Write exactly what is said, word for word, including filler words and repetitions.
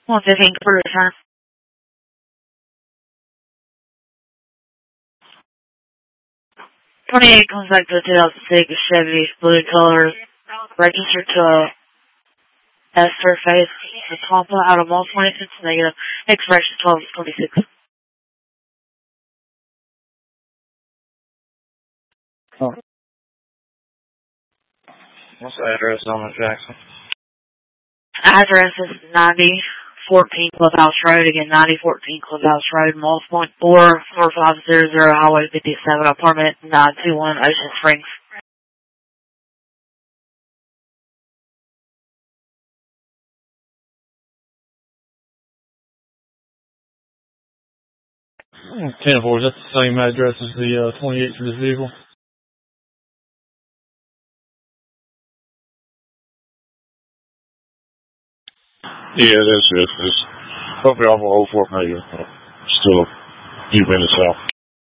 one fifteen for return. twenty-eight comes back to a two thousand six Chevy, blue color, registered to S surface, the Tampa out of all twenty-six negative, expiration twelve twenty-six. Oh. What's the address on it, Jackson? Address is ninety fourteen Clubhouse Road, again, ninety fourteen Clubhouse Road, Moss Point four, four five zero zero, Highway fifty-seven, apartment nine two one, Ocean Springs. ten four, is that the same address as the uh, twenty-eight for this vehicle? Yeah, that's it. It's probably off of Old Fort Mayor. Still a few minutes out.